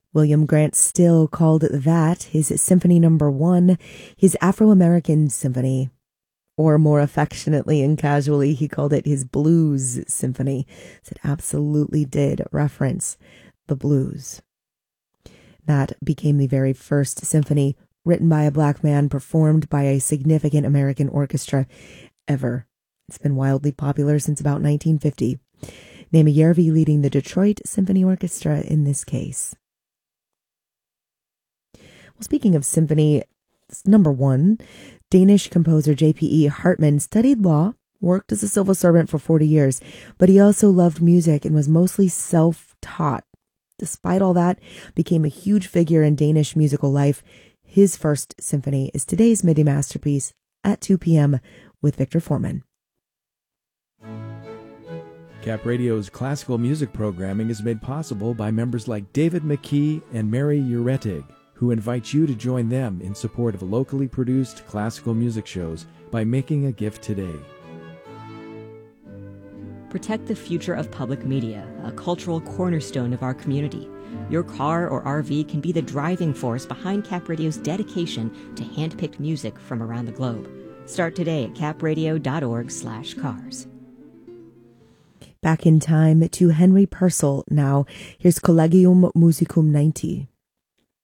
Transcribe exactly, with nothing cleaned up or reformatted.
William Grant Still called that his Symphony Number One, his Afro-American Symphony. Or more affectionately and casually, he called it his Blues Symphony. So it absolutely did reference the blues. That became the very first symphony written by a black man, performed by a significant American orchestra ever. It's been wildly popular since about nineteen fifty. Naima Järvi leading the Detroit Symphony Orchestra in this case. Well, speaking of symphony, number one, Danish composer J P E Hartmann studied law, worked as a civil servant for forty years, but he also loved music and was mostly self-taught. Despite all that, became a huge figure in Danish musical life. His first symphony is today's midday masterpiece at two p.m. with Victor Foreman. Cap Radio's classical music programming is made possible by members like David McKee and Mary Uretig, who invite you to join them in support of locally produced classical music shows by making a gift today. Protect the future of public media, a cultural cornerstone of our community. Your car or R V can be the driving force behind Cap Radio's dedication to hand-picked music from around the globe. Start today at capradio.org slash cars. Back in time to Henry Purcell now. Here's Collegium Musicum ninety.